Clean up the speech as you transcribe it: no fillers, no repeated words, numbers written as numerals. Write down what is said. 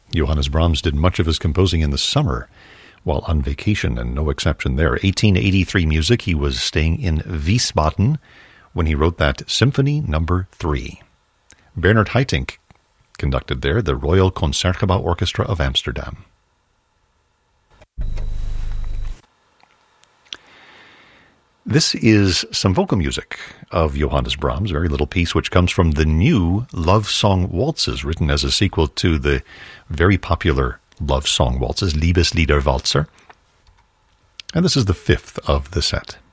Johannes Brahms did much of his composing in the summer while on vacation, and no exception there. 1883 music. He was staying in Wiesbaden when he wrote that Symphony No. 3. Bernard Haitink conducted there the Royal Concertgebouw Orchestra of Amsterdam. This is some vocal music of Johannes Brahms, a very little piece which comes from the new Love Song Waltzes, written as a sequel to the very popular Love Song Waltzes, Liebeslieder Walzer. And this is the fifth of the set.